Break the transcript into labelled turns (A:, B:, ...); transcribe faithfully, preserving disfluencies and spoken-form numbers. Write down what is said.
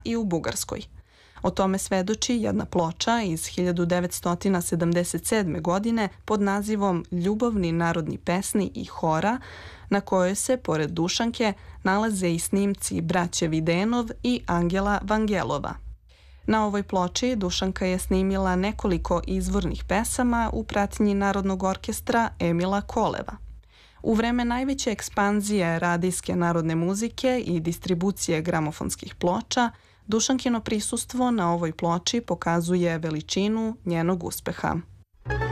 A: i u Bugarskoj. O tome svedoči jedna ploča iz hiljadu devetsto sedamdeset sedme. godine pod nazivom Ljubavni narodni pesni i hora, na kojoj se, pored Dušanke, nalaze i snimci braće Videnov i Angela Vangelova. Na ovoj ploči Dušanka je snimila nekoliko izvornih pesama u pratnji Narodnog orkestra Emila Koleva. U vreme najveće ekspanzije radijske narodne muzike i distribucije gramofonskih ploča, Dušankino prisustvo na ovoj ploči pokazuje veličinu njenog uspeha.